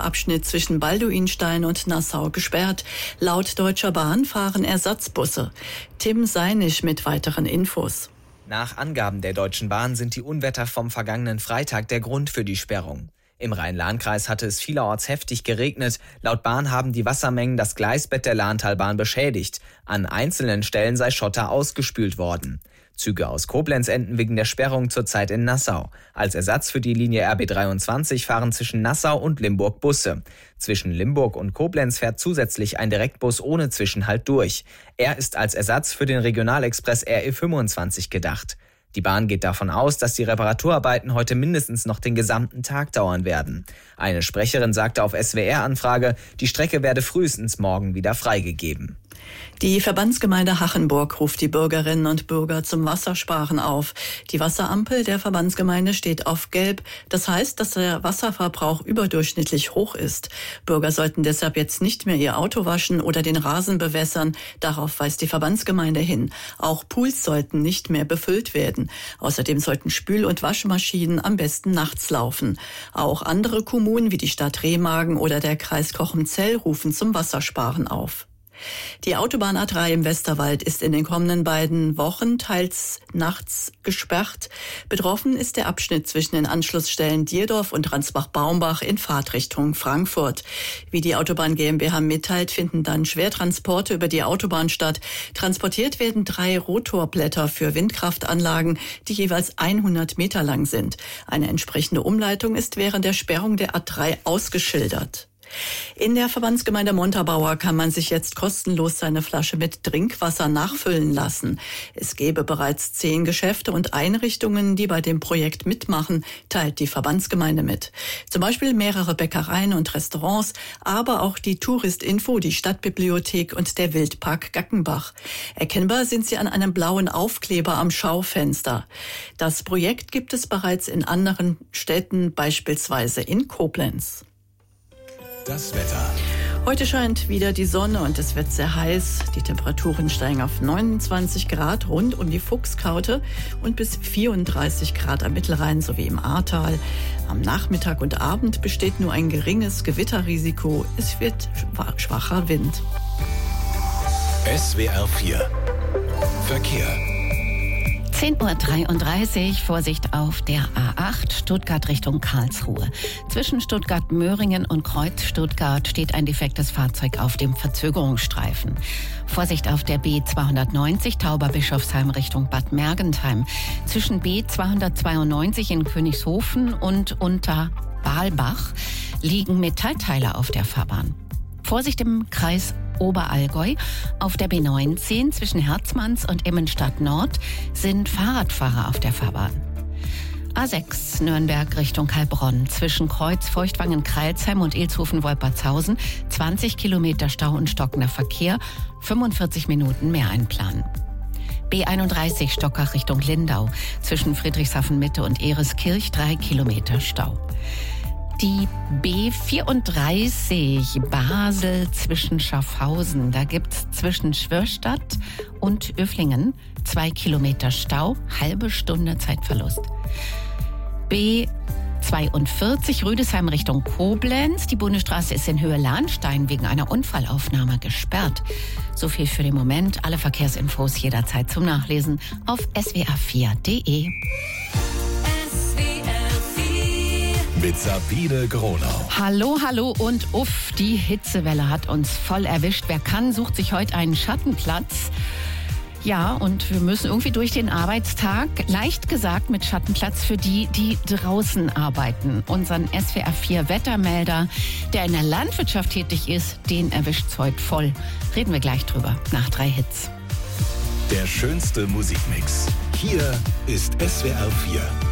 Abschnitt zwischen Balduinstein und Nassau gesperrt. Laut Deutscher Bahn fahren Ersatzbusse. Tim Seinisch mit weiteren Infos. Nach Angaben der Deutschen Bahn sind die Unwetter vom vergangenen Freitag der Grund für die Sperrung. Im Rhein-Lahn-Kreis hatte es vielerorts heftig geregnet. Laut Bahn haben die Wassermengen das Gleisbett der Lahntalbahn beschädigt. An einzelnen Stellen sei Schotter ausgespült worden. Züge aus Koblenz enden wegen der Sperrung zurzeit in Nassau. Als Ersatz für die Linie RB 23 fahren zwischen Nassau und Limburg Busse. Zwischen Limburg und Koblenz fährt zusätzlich ein Direktbus ohne Zwischenhalt durch. Er ist als Ersatz für den Regionalexpress RE 25 gedacht. Die Bahn geht davon aus, dass die Reparaturarbeiten heute mindestens noch den gesamten Tag dauern werden. Eine Sprecherin sagte auf SWR-Anfrage, die Strecke werde frühestens morgen wieder freigegeben. Die Verbandsgemeinde Hachenburg ruft die Bürgerinnen und Bürger zum Wassersparen auf. Die Wasserampel der Verbandsgemeinde steht auf Gelb. Das heißt, dass der Wasserverbrauch überdurchschnittlich hoch ist. Bürger sollten deshalb jetzt nicht mehr ihr Auto waschen oder den Rasen bewässern. Darauf weist die Verbandsgemeinde hin. Auch Pools sollten nicht mehr befüllt werden. Außerdem sollten Spül- und Waschmaschinen am besten nachts laufen. Auch andere Kommunen wie die Stadt Remagen oder der Kreis Cochem-Zell rufen zum Wassersparen auf. Die Autobahn A3 im Westerwald ist in den kommenden beiden Wochen teils nachts gesperrt. Betroffen ist der Abschnitt zwischen den Anschlussstellen Dierdorf und Ransbach-Baumbach in Fahrtrichtung Frankfurt. Wie die Autobahn GmbH mitteilt, finden dann Schwertransporte über die Autobahn statt. Transportiert werden 3 Rotorblätter für Windkraftanlagen, die jeweils 100 Meter lang sind. Eine entsprechende Umleitung ist während der Sperrung der A3 ausgeschildert. In der Verbandsgemeinde Montabaur kann man sich jetzt kostenlos seine Flasche mit Trinkwasser nachfüllen lassen. Es gäbe bereits 10 Geschäfte und Einrichtungen, die bei dem Projekt mitmachen, teilt die Verbandsgemeinde mit. Zum Beispiel mehrere Bäckereien und Restaurants, aber auch die Touristinfo, die Stadtbibliothek und der Wildpark Gackenbach. Erkennbar sind sie an einem blauen Aufkleber am Schaufenster. Das Projekt gibt es bereits in anderen Städten, beispielsweise in Koblenz. Das Wetter. Heute scheint wieder die Sonne und es wird sehr heiß. Die Temperaturen steigen auf 29 Grad rund um die Fuchskaute und bis 34 Grad am Mittelrhein sowie im Ahrtal. Am Nachmittag und Abend besteht nur ein geringes Gewitterrisiko. Es wird schwacher Wind. SWR 4 Verkehr. 10:33 Uhr, Vorsicht auf der A8, Stuttgart Richtung Karlsruhe. Zwischen Stuttgart-Möhringen und Kreuz Stuttgart steht ein defektes Fahrzeug auf dem Verzögerungsstreifen. Vorsicht auf der B290, Tauberbischofsheim Richtung Bad Mergentheim. Zwischen B292 in Königshofen und Unterbalbach liegen Metallteile auf der Fahrbahn. Vorsicht im Kreis Oberallgäu. Auf der B19 zwischen Herzmanns und Immenstadt Nord sind Fahrradfahrer auf der Fahrbahn. A6 Nürnberg Richtung Heilbronn. Zwischen Kreuz Feuchtwangen-Kreilsheim und Ilshofen-Wolpertshausen 20 Kilometer Stau und stockender Verkehr, 45 Minuten mehr einplanen. B31 Stockach Richtung Lindau. Zwischen Friedrichshafen-Mitte und Ereskirch 3 Kilometer Stau. Die B34 Basel zwischen Schaffhausen. Da gibt's zwischen Schwörstadt und Öflingen 2 Kilometer Stau, halbe Stunde Zeitverlust. B42 Rüdesheim Richtung Koblenz. Die Bundesstraße ist in Höhe Lahnstein wegen einer Unfallaufnahme gesperrt. So viel für den Moment. Alle Verkehrsinfos jederzeit zum Nachlesen auf swr4.de. Mit Sabine Gronau. Hallo, hallo und uff, die Hitzewelle hat uns voll erwischt. Wer kann, sucht sich heute einen Schattenplatz. Ja, und wir müssen irgendwie durch den Arbeitstag, leicht gesagt mit Schattenplatz für die, die draußen arbeiten. Unseren SWR4 Wettermelder, der in der Landwirtschaft tätig ist, den erwischt's heute voll. Reden wir gleich drüber, nach 3 Hits. Der schönste Musikmix. Hier ist SWR4.